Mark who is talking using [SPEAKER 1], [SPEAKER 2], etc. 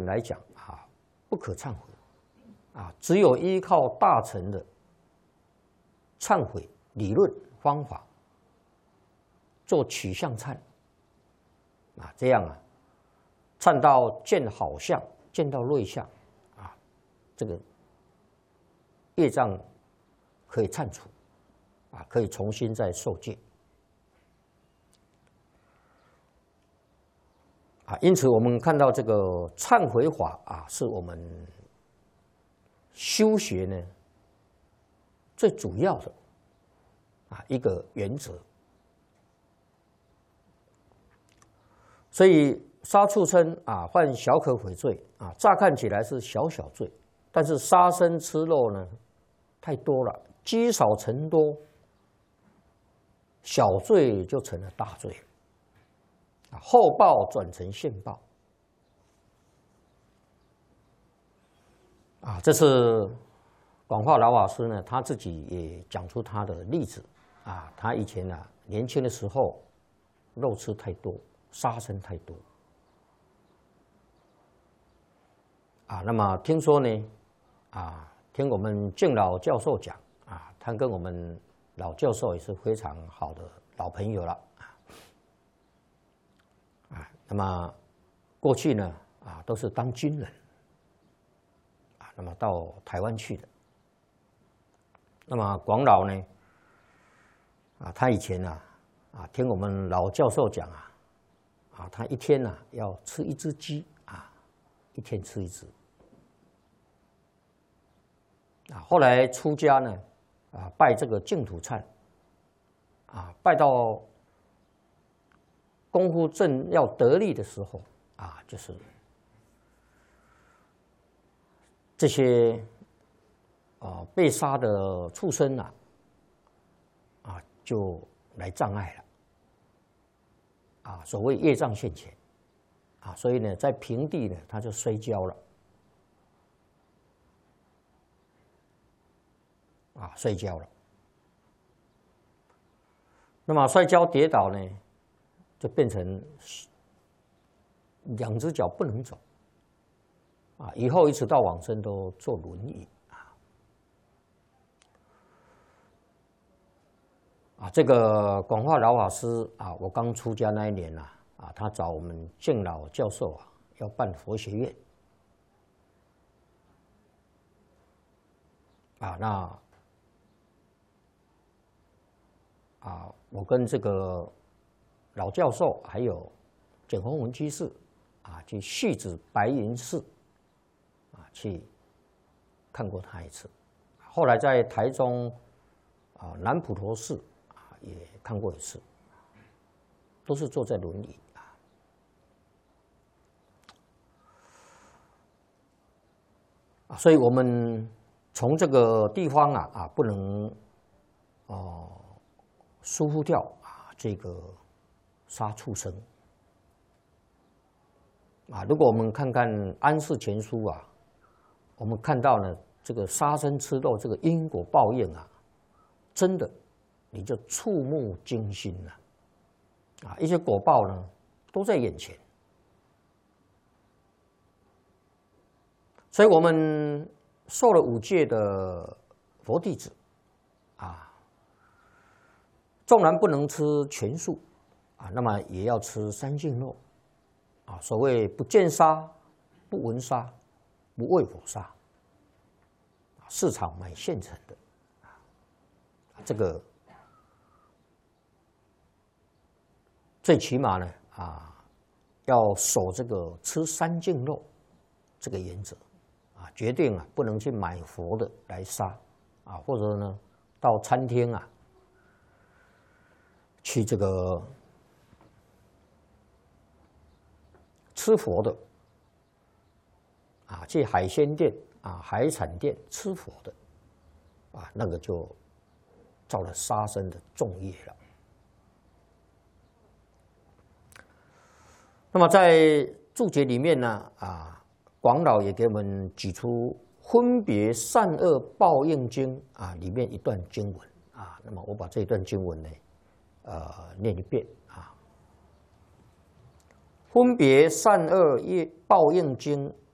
[SPEAKER 1] 人来讲啊，不可忏悔啊，只有依靠大乘的忏悔理论方法做取向忏啊，这样啊，忏到见好相，见到瑞相啊，这个业障可以忏除啊，可以重新再受戒。啊，因此我们看到这个忏悔法啊，是我们修学呢最主要的啊一个原则。所以杀畜生啊，犯小可悔罪啊，乍看起来是小小罪，但是杀生吃肉呢太多了，积少成多，小罪就成了大罪。后报转成现报啊！这是广化老法师呢，他自己也讲出他的例子啊。他以前啊年轻的时候，肉吃太多，杀生太多啊。那么听说呢啊，听我们敬老教授讲啊，他跟我们老教授也是非常好的老朋友了。那么过去呢啊都是当军人啊，那么到台湾去的。那么广老呢啊，他以前啊听我们老教授讲啊他一天呢要吃一只鸡啊，一天吃一只啊。后来出家呢啊，拜这个净土忏啊，拜到功夫正要得力的时候啊，就是这些被杀的畜生啊就来障碍了啊，所谓业障现前啊，所以呢，在平地呢，他就摔跤了啊，摔跤了。那么摔跤跌倒呢，就变成两只脚不能走啊，以后一直到往生都坐轮椅啊。这个广化老法师啊，我刚出家那一年啊，他找我们敬老教授啊，要办佛学院啊，那我跟这个老教授还有简宏文居士啊，去戏子白云寺啊去看过他一次，后来在台中南普陀寺也看过一次，都是坐在轮椅所以我们从这个地方不能疏忽掉这个杀畜生如果我们看看《安世全书》我们看到呢，这个杀生吃肉这个因果报应真的你就触目惊心了一些果报呢都在眼前。所以我们受了5戒的佛弟子纵然不能吃全素那么也要吃三净肉所谓不见杀、不闻杀、不畏火杀，市场买现成的这个最起码呢要守这个吃三净肉这个原则决定不能去买活的来杀或者呢到餐厅去这个吃佛的去海鲜店海产店吃佛的那个就造了杀生的重业了。那么在注解里面呢广老也给我们举出《分别善恶报应经》里面一段经文那么我把这一段经文呢念一遍分别善恶业报应经